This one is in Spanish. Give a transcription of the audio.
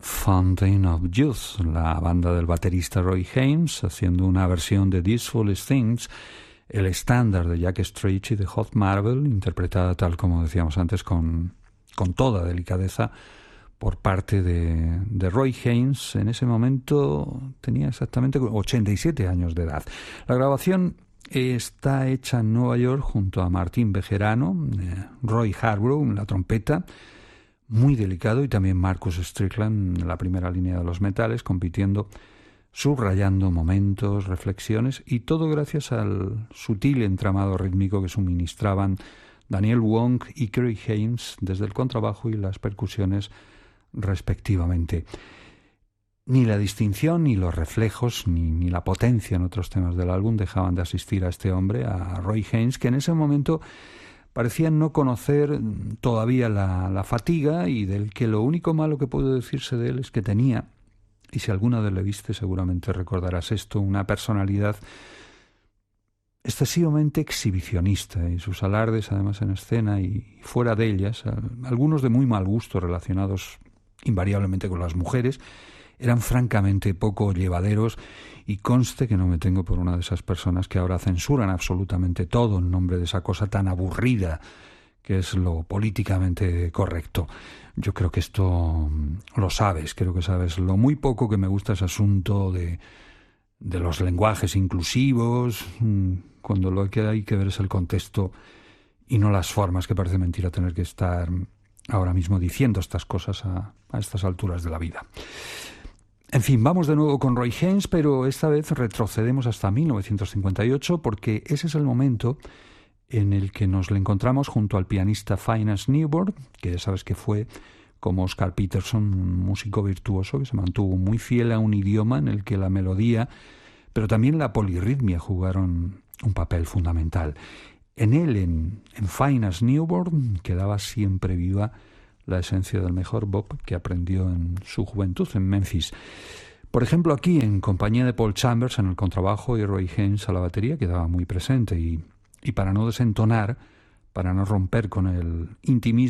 Fountain of Youth, la banda del baterista Roy Haynes, haciendo una versión de These Foolish Things, el estándar de Jack Stretch y de Hot Marble, interpretada tal como decíamos antes con toda delicadeza por parte de Roy Haynes. En ese momento tenía exactamente 87 años de edad. La grabación está hecha en Nueva York junto a Martín Bejerano, Roy Hargrove en la trompeta, muy delicado, y también Marcus Strickland en la primera línea de los metales, compitiendo, subrayando momentos, reflexiones, y todo gracias al sutil entramado rítmico que suministraban Daniel Wong y Kerry Haynes desde el contrabajo y las percusiones respectivamente. Ni la distinción, ni los reflejos, ni la potencia en otros temas del álbum dejaban de asistir a este hombre, a Roy Haynes, que en ese momento parecía no conocer todavía la fatiga, y del que lo único malo que puede decirse de él es que tenía, y si alguna vez le viste seguramente recordarás esto, una personalidad excesivamente exhibicionista, y sus alardes además en escena y fuera de ellas, algunos de muy mal gusto relacionados invariablemente con las mujeres, eran francamente poco llevaderos, y conste que no me tengo por una de esas personas que ahora censuran absolutamente todo en nombre de esa cosa tan aburrida que es lo políticamente correcto. Yo creo que esto lo sabes, creo que sabes lo muy poco que me gusta ese asunto de los lenguajes inclusivos, cuando lo que hay que ver es el contexto y no las formas, que parece mentira tener que estar ahora mismo diciendo estas cosas a estas alturas de la vida. En fin, vamos de nuevo con Roy Haynes, pero esta vez retrocedemos hasta 1958, porque ese es el momento en el que nos le encontramos junto al pianista Phineas Newborn, que ya sabes que fue, como Oscar Peterson, un músico virtuoso que se mantuvo muy fiel a un idioma en el que la melodía, pero también la polirritmia jugaron un papel fundamental. En él, en Phineas Newborn, quedaba siempre viva la esencia del mejor bop que aprendió en su juventud en Memphis. Por ejemplo, aquí, en compañía de Paul Chambers en el contrabajo y Roy Haynes a la batería, quedaba muy presente, y para no desentonar, para no romper con el intimismo